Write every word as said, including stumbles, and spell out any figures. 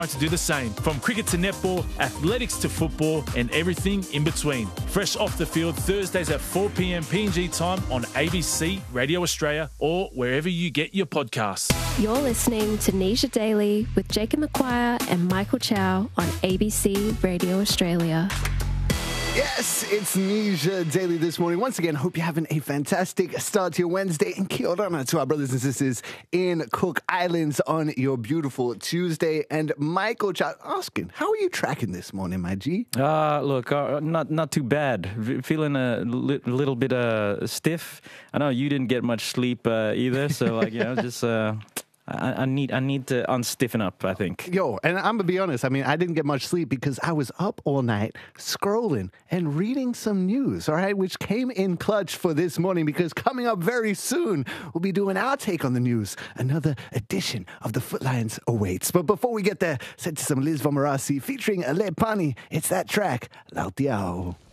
to do the same. From cricket to netball, athletics to football, and everything in between. Fresh off the field, Thursdays at four p.m. P N G time on A B C, Radio Australia, or wherever you get your podcasts. You're listening to Nisha Daily with Jacob McQuire and Michael Chow on A B C Radio Australia. Yes, it's Nisha Daily this morning. Once again, hope you're having a fantastic start to your Wednesday. And kia ora to our brothers and sisters in Cook Islands on your beautiful Tuesday. And Michael Chow asking, how are you tracking this morning, my G? Uh, look, uh, not not too bad. V- feeling a li- little bit uh, stiff. I know you didn't get much sleep uh, either. So, like, you know, just... Uh, I, I need I need to unstiffen up, I think. Yo, and I'm going to be honest. I mean, I didn't get much sleep because I was up all night scrolling and reading some news, all right, which came in clutch for this morning because coming up very soon, we'll be doing our take on the news. Another edition of the Footlines awaits. But before we get there, set to some Liz Vomarasi featuring Ale Pani. It's that track, Lautiao.